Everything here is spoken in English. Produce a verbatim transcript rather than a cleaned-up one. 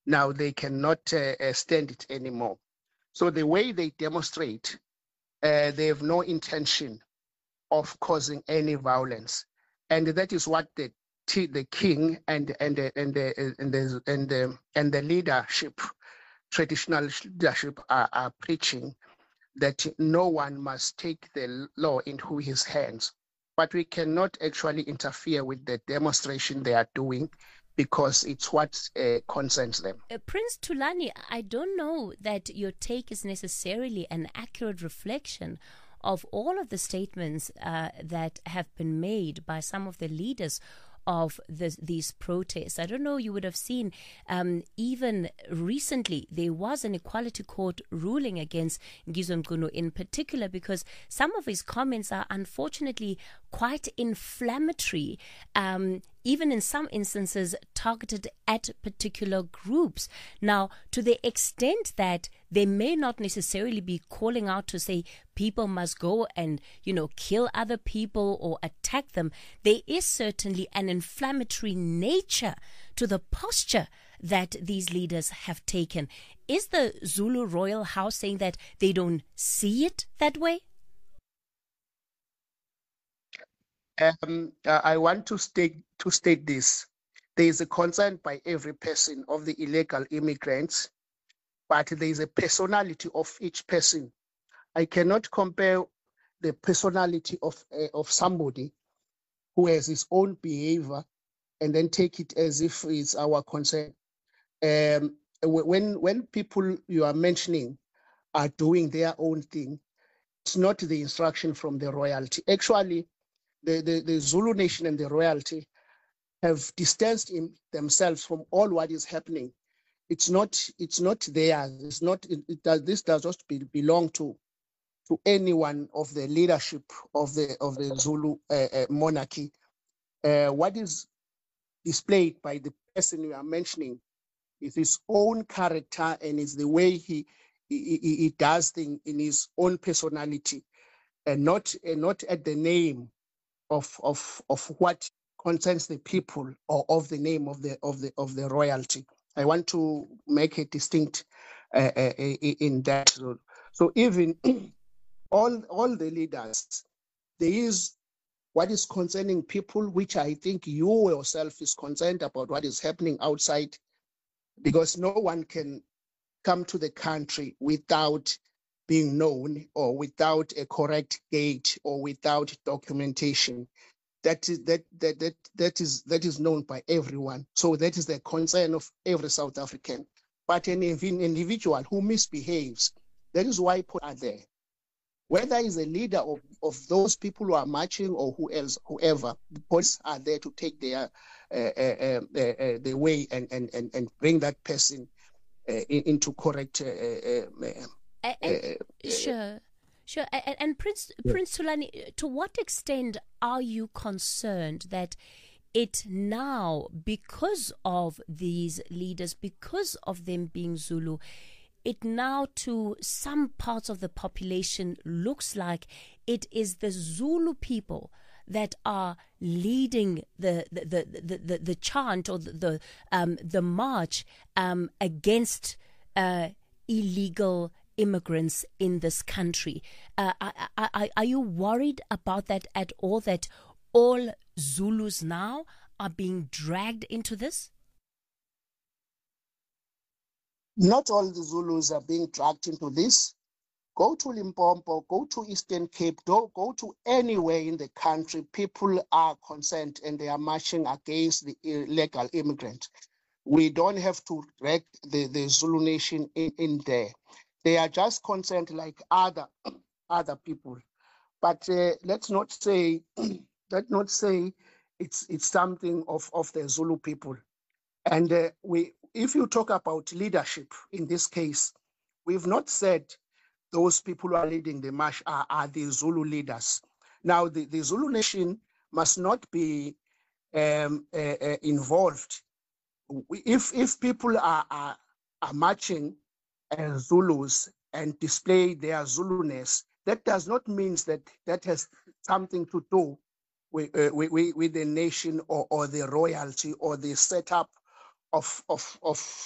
Now they cannot uh, uh, stand it anymore. So the way they demonstrate, uh, they have no intention of causing any violence, and that is what the the king and and the, and the and the and the, and the leadership, traditional leadership, are, are preaching, that no one must take the law into his hands. But we cannot actually interfere with the demonstration they are doing, because it's what uh, concerns them. Uh, Prince Thulani, I don't know that your take is necessarily an accurate reflection of all of the statements uh, that have been made by some of the leaders of this, these protests. I don't know, you would have seen um, even recently there was an Equality Court ruling against Ngizwe Mnguni in particular, because some of his comments are unfortunately quite inflammatory, um, even in some instances targeted at particular groups. Now, to the extent that they may not necessarily be calling out to say people must go and, you know, kill other people or attack them, there is certainly an inflammatory nature to the posture that these leaders have taken. Is the Zulu royal house saying that they don't see it that way? Um, uh, I want to state to state this. There is a concern by every person of the illegal immigrants, but there is a personality of each person. I cannot compare the personality of uh, of somebody who has his own behavior and then take it as if it's our concern. Um, when when people you are mentioning are doing their own thing, it's not the instruction from the royalty. Actually, the, the, the Zulu nation and the royalty have distanced in themselves from all what is happening. It's not it's not theirs. It's not it, it does this does not be, belong to to anyone of the leadership of the of the Zulu uh, uh, monarchy. Uh, what is displayed by the person you are mentioning is his own character, and is the way he he, he, he does things in his own personality, and not and not at the name of of of what concerns the people, or of the name of the of the of the royalty. I want to make a distinct uh, uh, in that. So, so even all all the leaders, there is what is concerning people, which I think you yourself is concerned about what is happening outside, because no one can come to the country without being known, or without a correct gate, or without documentation. That is that that that that is that is known by everyone. So that is the concern of every South African. But an individual who misbehaves, that is why people are there. Whether he's a leader of, of those people who are marching, or who else, whoever, the police are there to take their uh, uh, uh, uh, the way and, and and and bring that person uh, into correct. Uh, uh, uh, and, uh, sure. Sure, and, and Prince yeah. Prince Thulani, to what extent are you concerned that it now, because of these leaders, because of them being Zulu, it now to some parts of the population looks like it is the Zulu people that are leading the the the the, the, the chant, or the the, um, the march um, against uh, illegal immigrants in this country? Uh, are, are, are you worried about that at all, that all Zulus now are being dragged into this? Not all the Zulus are being dragged into this. Go to Limpopo, go to Eastern Cape, go, go to anywhere in the country. People are concerned and they are marching against the illegal immigrant. We don't have to drag the, the Zulu nation in, in there. They are just concerned like other other people, but uh, let's not say let's not say it's it's something of, of the Zulu people. And uh, we, if you talk about leadership in this case, we've not said those people who are leading the march are, are the Zulu leaders. Now, the, the Zulu nation must not be um, uh, uh, involved. If if people are are, are marching as Zulus and display their Zuluness, that does not mean that that has something to do with, uh, with, with the nation, or, or the royalty, or the setup of, of, of